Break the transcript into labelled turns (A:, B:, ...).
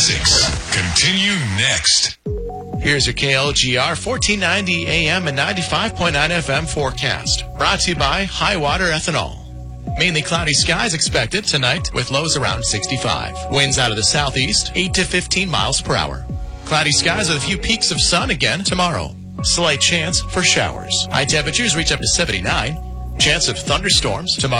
A: Classics continue next.
B: Here's your KLGR 1490 AM and 95.9 FM forecast. Brought to you by Highwater Ethanol. Mainly cloudy skies expected tonight with lows around 65. Winds out of the southeast, 8 to 15 miles per hour. Cloudy skies with a few peaks of sun again tomorrow. Slight chance for showers. High temperatures reach up to 79. Chance of thunderstorms tomorrow.